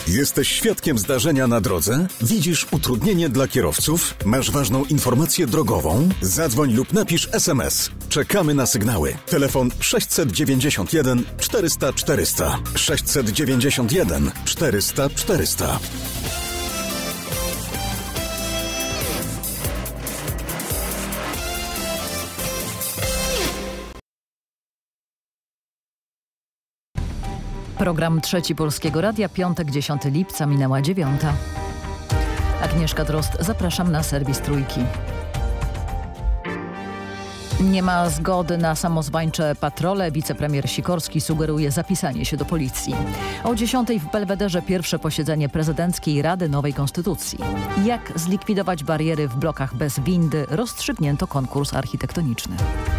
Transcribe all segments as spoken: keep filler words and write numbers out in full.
Jesteś świadkiem zdarzenia na drodze? Widzisz utrudnienie dla kierowców? Masz ważną informację drogową? Zadzwoń lub napisz es em es. Czekamy na sygnały. Telefon sześćset dziewięćdziesiąt jeden czterysta czterysta. sześćset dziewięćdziesiąt jeden czterysta czterysta. Program Trzeci Polskiego Radia, piątek, dziesiątego lipca, minęła dziewiąta. Agnieszka Drozd, zapraszam na serwis Trójki. Nie ma zgody na samozwańcze patrole. Wicepremier Sikorski sugeruje zapisanie się do policji. O dziesiątej w Belwederze pierwsze posiedzenie prezydenckiej Rady Nowej Konstytucji. Jak zlikwidować bariery w blokach bez windy? Rozstrzygnięto konkurs architektoniczny.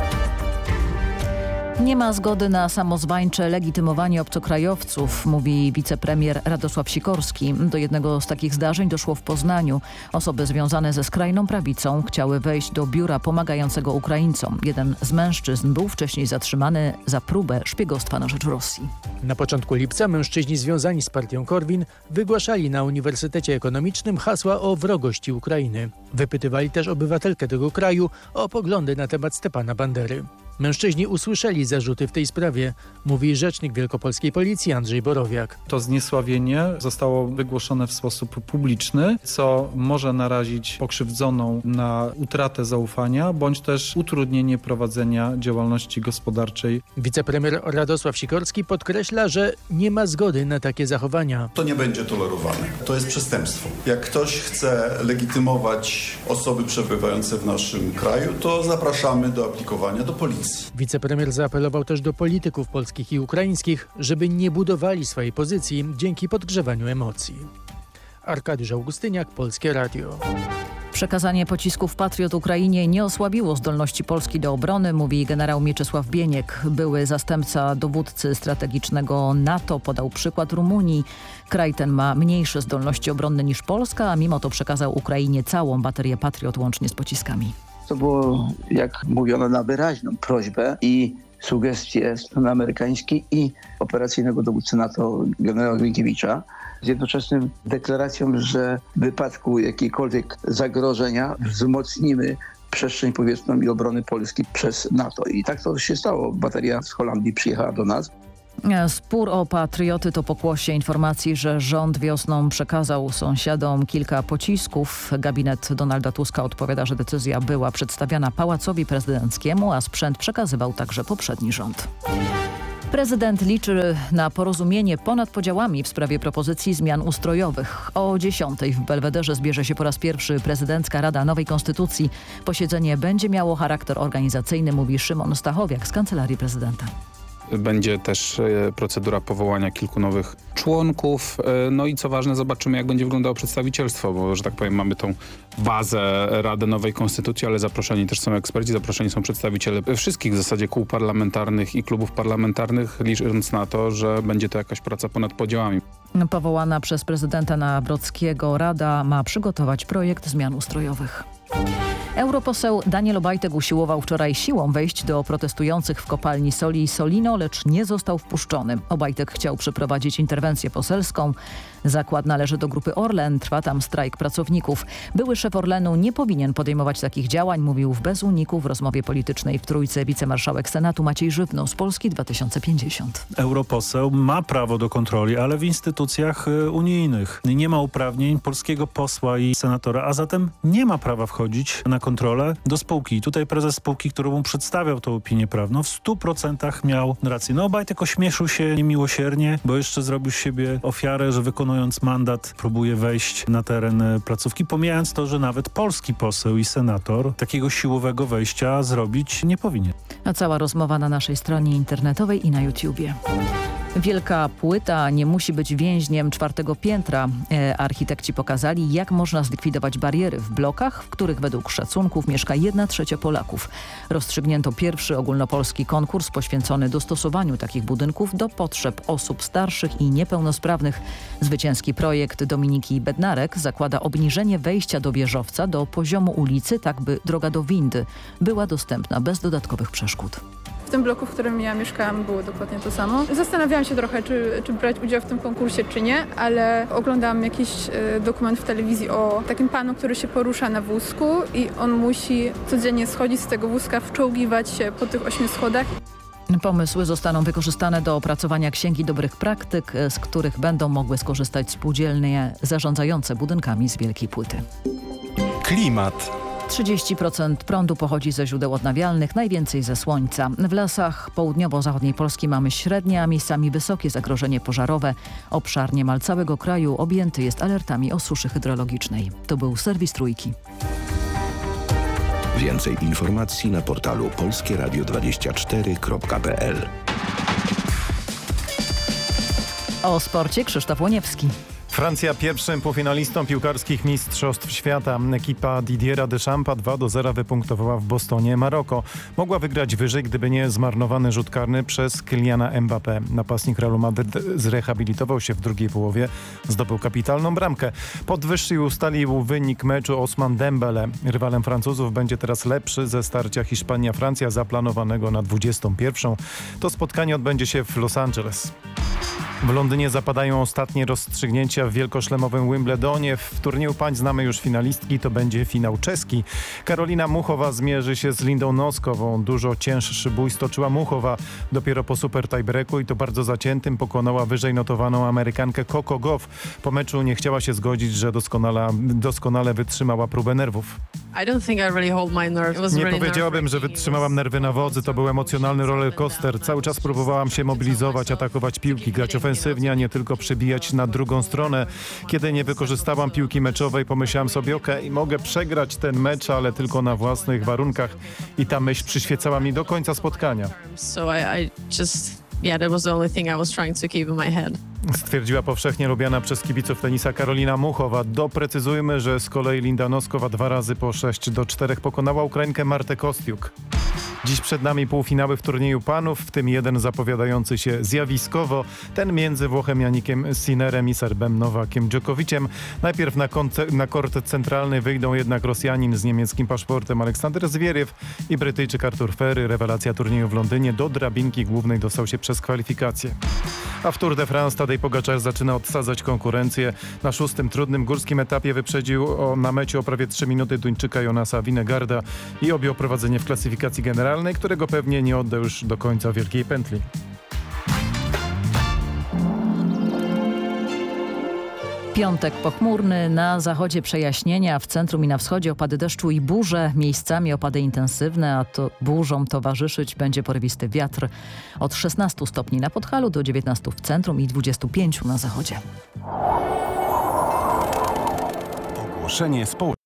Nie ma zgody na samozwańcze legitymowanie obcokrajowców, mówi wicepremier Radosław Sikorski. Do jednego z takich zdarzeń doszło w Poznaniu. Osoby związane ze skrajną prawicą chciały wejść do biura pomagającego Ukraińcom. Jeden z mężczyzn był wcześniej zatrzymany za próbę szpiegostwa na rzecz Rosji. Na początku lipca mężczyźni związani z partią Korwin wygłaszali na Uniwersytecie Ekonomicznym hasła o wrogości Ukrainy. Wypytywali też obywatelkę tego kraju o poglądy na temat Stepana Bandery. Mężczyźni usłyszeli zarzuty w tej sprawie, mówi rzecznik wielkopolskiej policji Andrzej Borowiak. To zniesławienie zostało wygłoszone w sposób publiczny, co może narazić pokrzywdzoną na utratę zaufania, bądź też utrudnienie prowadzenia działalności gospodarczej. Wicepremier Radosław Sikorski podkreśla, że nie ma zgody na takie zachowania. To nie będzie tolerowane. To jest przestępstwo. Jak ktoś chce legitymować osoby przebywające w naszym kraju, to zapraszamy do aplikowania do policji. Wicepremier zaapelował też do polityków polskich i ukraińskich, żeby nie budowali swojej pozycji dzięki podgrzewaniu emocji. Arkadiusz Augustyniak, Polskie Radio. Przekazanie pocisków Patriot Ukrainie nie osłabiło zdolności Polski do obrony, mówi generał Mieczysław Bieniek. Były zastępca dowódcy strategicznego NATO podał przykład Rumunii. Kraj ten ma mniejsze zdolności obronne niż Polska, a mimo to przekazał Ukrainie całą baterię Patriot łącznie z pociskami. To było, jak mówiono, na wyraźną prośbę i sugestie strony amerykańskiej i operacyjnego dowódcy NATO generała Grinkiewicza z jednoczesną deklaracją, że w wypadku jakiegokolwiek zagrożenia wzmocnimy przestrzeń powietrzną i obrony Polski przez NATO. I tak to się stało. Bateria z Holandii przyjechała do nas. Spór o patrioty to pokłosie informacji, że rząd wiosną przekazał sąsiadom kilka pocisków. Gabinet Donalda Tuska odpowiada, że decyzja była przedstawiana Pałacowi Prezydenckiemu, a sprzęt przekazywał także poprzedni rząd. Prezydent liczy na porozumienie ponad podziałami w sprawie propozycji zmian ustrojowych. O dziesiątej w Belwederze zbierze się po raz pierwszy prezydencka Rada Nowej Konstytucji. Posiedzenie będzie miało charakter organizacyjny, mówi Szymon Stachowiak z Kancelarii Prezydenta. Będzie też procedura powołania kilku nowych członków. No i co ważne, zobaczymy, jak będzie wyglądało przedstawicielstwo, bo, że tak powiem, mamy tą bazę Rady Nowej Konstytucji, ale zaproszeni też są eksperci, zaproszeni są przedstawiciele wszystkich w zasadzie kół parlamentarnych i klubów parlamentarnych, licząc na to, że będzie to jakaś praca ponad podziałami. Powołana przez prezydenta Nawrockiego Rada ma przygotować projekt zmian ustrojowych. Europoseł Daniel Obajtek usiłował wczoraj siłą wejść do protestujących w kopalni soli Solino, lecz nie został wpuszczony. Obajtek chciał przeprowadzić interwencję poselską. Zakład należy do grupy Orlen, trwa tam strajk pracowników. Były szef Orlenu nie powinien podejmować takich działań, mówił w Bez Uniku w rozmowie politycznej w Trójce wicemarszałek Senatu Maciej Żywno z Polski dwa tysiące pięćdziesiąt. Europoseł ma prawo do kontroli, ale w instytucjach unijnych. Nie ma uprawnień polskiego posła i senatora, a zatem nie ma prawa wchodzić na kontrolę do spółki. I tutaj prezes spółki, któremu przedstawiał tę opinię prawną, w stu procentach miał rację. No Obajtek ośmieszył się niemiłosiernie, bo jeszcze zrobił z siebie ofiarę, że wykonując mandat próbuje wejść na teren placówki, pomijając to, że nawet polski poseł i senator takiego siłowego wejścia zrobić nie powinien. A cała rozmowa na naszej stronie internetowej i na YouTubie. Wielka płyta nie musi być więźniem czwartego piętra. E, architekci pokazali, jak można zlikwidować bariery w blokach, w których według szacunków mieszka jedna trzecia Polaków. Rozstrzygnięto pierwszy ogólnopolski konkurs poświęcony dostosowaniu takich budynków do potrzeb osób starszych i niepełnosprawnych. Zwycięski projekt Dominiki Bednarek zakłada obniżenie wejścia do wieżowca do poziomu ulicy, tak by droga do windy była dostępna bez dodatkowych przeszkód. W tym bloku, w którym ja mieszkałam, było dokładnie to samo. Zastanawiałam się trochę, czy, czy brać udział w tym konkursie, czy nie, ale oglądałam jakiś y, dokument w telewizji o takim panu, który się porusza na wózku i on musi codziennie schodzić z tego wózka, wczołgiwać się po tych ośmiu schodach. Pomysły zostaną wykorzystane do opracowania księgi dobrych praktyk, z których będą mogły skorzystać spółdzielnie zarządzające budynkami z Wielkiej Płyty. Klimat. trzydzieści procent prądu pochodzi ze źródeł odnawialnych, najwięcej ze słońca. W lasach południowo-zachodniej Polski mamy średnie, a miejscami wysokie zagrożenie pożarowe. Obszar niemal całego kraju objęty jest alertami o suszy hydrologicznej. To był serwis Trójki. Więcej informacji na portalu polskie radio dwadzieścia cztery kropka p l. O sporcie Krzysztof Łoniewski. Francja pierwszym półfinalistą piłkarskich Mistrzostw Świata. Ekipa Didiera Deschampa dwa do zera wypunktowała w Bostonie Maroko. Mogła wygrać wyżej, gdyby nie zmarnowany rzut karny przez Kyliana Mbappé. Napastnik Realu Madryt zrehabilitował się w drugiej połowie, zdobył kapitalną bramkę. Podwyższył i ustalił wynik meczu Ousmane Dembele. Rywalem Francuzów będzie teraz lepszy ze starcia Hiszpania-Francja zaplanowanego na dwudziestą pierwszą. To spotkanie odbędzie się w Los Angeles. W Londynie zapadają ostatnie rozstrzygnięcia w wielkoszlemowym Wimbledonie. W turnieju pań znamy już finalistki, to będzie finał czeski. Karolina Muchowa zmierzy się z Lindą Noskową. Dużo cięższy bój stoczyła Muchowa. Dopiero po super tiebreaku i to bardzo zaciętym pokonała wyżej notowaną Amerykankę Coco Gauff. Po meczu nie chciała się zgodzić, że doskonale, doskonale wytrzymała próbę nerwów. Nie powiedziałabym, że wytrzymałam nerwy na wodzy. To był emocjonalny rollercoaster. Cały czas próbowałam się mobilizować, atakować piłki, grać ofensywnie, a nie tylko przebijać na drugą stronę. Kiedy nie wykorzystałam piłki meczowej, pomyślałam sobie, okej, okay, mogę przegrać ten mecz, ale tylko na własnych warunkach. I ta myśl przyświecała mi do końca spotkania. Yeah, that was the only thing I was trying to keep in my head. Stwierdziła powszechnie lubiana przez kibiców tenisa Karolina Muchowa. Doprecyzujmy, że z kolei Linda Noskowa dwa razy po sześć do czterech pokonała Ukrainkę Martę Kostiuk. Dziś przed nami półfinały w turnieju panów, w tym jeden zapowiadający się zjawiskowo, ten między Włochem Janikiem Sinnerem i Serbem Nowakiem Dżokowiciem. Najpierw na, konce- na kort centralny wyjdą jednak Rosjanin z niemieckim paszportem Aleksander Zwieriew i Brytyjczyk Artur Ferry. Rewelacja turnieju w Londynie, do drabinki głównej dostał się przez kwalifikacje. A w Tour de France Tadej Pogaczar zaczyna odsadzać konkurencję. Na szóstym trudnym górskim etapie wyprzedził o, na mecie o prawie trzy minuty Duńczyka Jonasa Vingegaarda i objął prowadzenie w klasyfikacji generalnej, którego pewnie nie odda już do końca wielkiej pętli. Piątek pochmurny, na zachodzie przejaśnienia, w centrum i na wschodzie opady deszczu i burze, miejscami opady intensywne, a to burzom towarzyszyć będzie porywisty wiatr od szesnastu stopni na Podhalu do dziewiętnastu w centrum i dwudziestu pięciu na zachodzie. Ogłoszenie społeczne.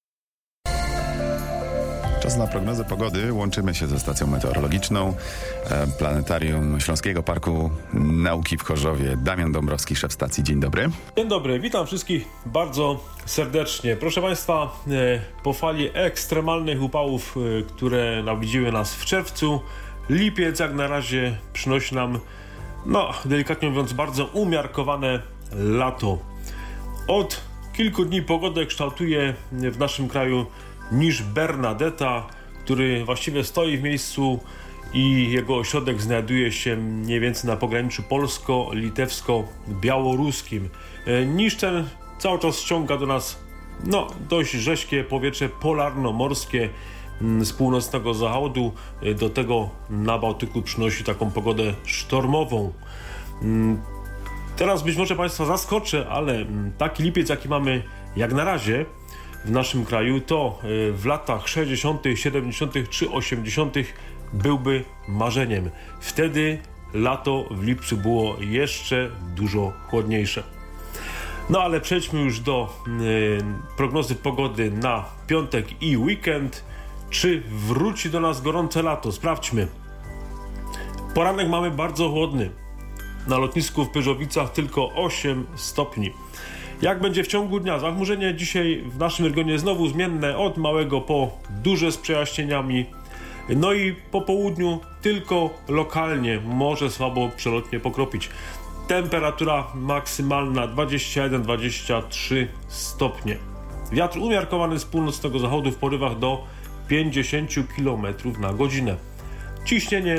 Czas na prognozę pogody. Łączymy się ze stacją meteorologiczną Planetarium Śląskiego Parku Nauki w Chorzowie. Damian Dąbrowski, szef stacji. Dzień dobry. Dzień dobry, witam wszystkich bardzo serdecznie. Proszę Państwa, po fali ekstremalnych upałów, które nawiedziły nas w czerwcu, lipiec jak na razie przynosi nam, no delikatnie mówiąc, bardzo umiarkowane lato. Od kilku dni pogodę kształtuje w naszym kraju niż Bernadetta, który właściwie stoi w miejscu i jego ośrodek znajduje się mniej więcej na pograniczu polsko-litewsko-białoruskim. Niż ten cały czas ściąga do nas no, dość rześkie powietrze polarno-morskie z północnego zachodu. Do tego na Bałtyku przynosi taką pogodę sztormową. Teraz być może Państwa zaskoczę, ale taki lipiec, jaki mamy jak na razie w naszym kraju, to w latach sześćdziesiątych, siedemdziesiątych czy osiemdziesiątych byłby marzeniem. Wtedy lato w lipcu było jeszcze dużo chłodniejsze. No ale przejdźmy już do y, prognozy pogody na piątek i weekend. Czy wróci do nas gorące lato? Sprawdźmy. Poranek mamy bardzo chłodny. Na lotnisku w Pyrzowicach tylko osiem stopni. Jak będzie w ciągu dnia? Zachmurzenie dzisiaj w naszym regionie znowu zmienne, od małego po duże z przejaśnieniami. No i po południu tylko lokalnie może słabo przelotnie pokropić. Temperatura maksymalna dwadzieścia jeden dwadzieścia trzy stopnie. Wiatr umiarkowany z północnego zachodu w porywach do pięćdziesiąt kilometrów na godzinę. Ciśnienie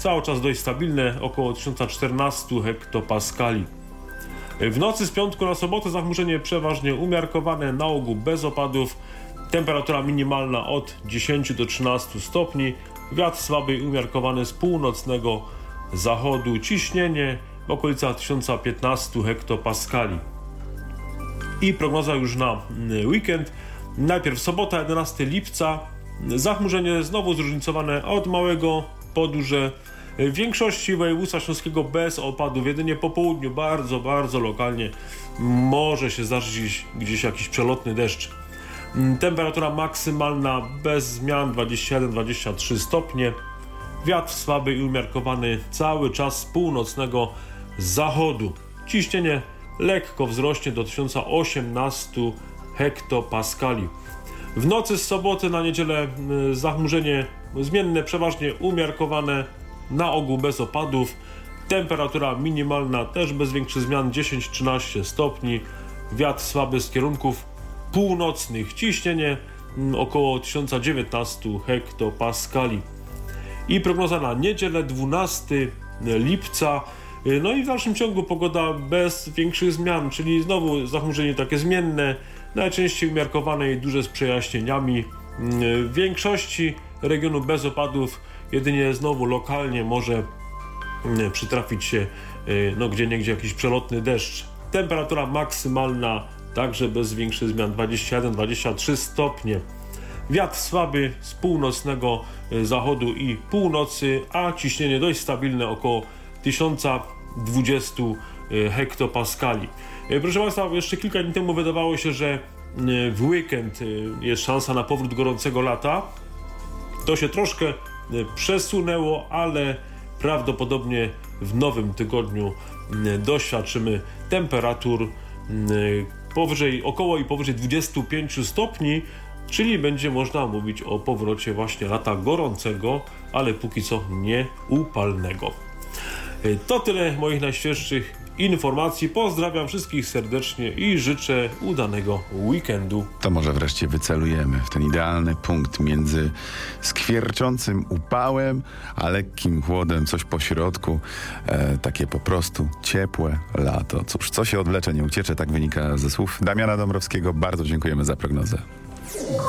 cały czas dość stabilne, około tysiąc czternaście hektopaskali. W nocy z piątku na sobotę zachmurzenie przeważnie umiarkowane, na ogół bez opadów. Temperatura minimalna od dziesięć do trzynastu stopni. Wiatr słaby i umiarkowany z północnego zachodu. Ciśnienie w okolicach tysiąc piętnaście hektopaskali. I prognoza już na weekend. Najpierw sobota, jedenastego lipca. Zachmurzenie znowu zróżnicowane od małego po duże. W większości województwa śląskiego bez opadów, jedynie po południu bardzo, bardzo lokalnie może się zdarzyć gdzieś jakiś przelotny deszcz. Temperatura maksymalna bez zmian dwadzieścia jeden do dwudziestu trzech stopnie. Wiatr słaby i umiarkowany cały czas z północnego zachodu. Ciśnienie lekko wzrośnie do tysiąc osiemnaście hektopaskali. W nocy z soboty na niedzielę zachmurzenie zmienne, przeważnie umiarkowane, na ogół bez opadów. Temperatura minimalna też bez większych zmian dziesięć do trzynastu stopni. Wiatr słaby z kierunków północnych. Ciśnienie około tysiąc dziewiętnaście hektopaskali. I prognoza na niedzielę dwunastego lipca. No i w dalszym ciągu pogoda bez większych zmian, czyli znowu zachmurzenie takie zmienne, najczęściej umiarkowane i duże z przejaśnieniami. W większości regionu bez opadów, jedynie znowu lokalnie może przytrafić się no gdzieniegdzie jakiś przelotny deszcz. Temperatura maksymalna także bez większych zmian dwadzieścia jeden do dwudziestu trzech stopnie. Wiatr słaby z północnego zachodu i północy, a ciśnienie dość stabilne około tysiąc dwadzieścia hektopaskali. Proszę Państwa, jeszcze kilka dni temu wydawało się, że w weekend jest szansa na powrót gorącego lata. To się troszkę przesunęło, ale prawdopodobnie w nowym tygodniu doświadczymy temperatur powyżej, około i powyżej dwudziestu pięciu stopni, czyli będzie można mówić o powrocie właśnie lata gorącego, ale póki co nie upalnego. To tyle moich najświeższych informacji. Pozdrawiam wszystkich serdecznie i życzę udanego weekendu. To może wreszcie wycelujemy w ten idealny punkt między skwierczącym upałem, a lekkim chłodem, coś po środku. E, takie po prostu ciepłe lato. Cóż, co się odwlecze, nie uciecze, tak wynika ze słów Damiana Dąbrowskiego. Bardzo dziękujemy za prognozę.